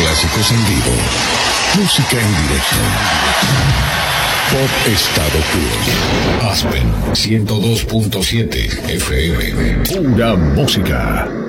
clásicos en vivo. Música en directo. Pop estado puro. Aspen 102.7 FM. Pura música.